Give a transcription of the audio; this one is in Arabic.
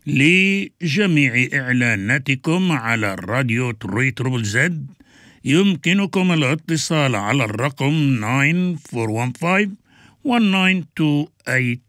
لجميع إعلاناتكم على الراديو 3 زد يمكنكم الاتصال على الرقم 9415 1928